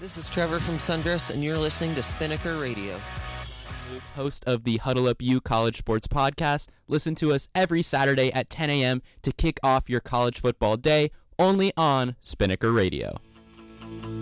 This is Trevor from Sundress, and you're listening to Spinnaker Radio. Host of the Huddle Up U College Sports Podcast. Listen to us every Saturday at 10 a.m. to kick off your college football day, only on Spinnaker Radio.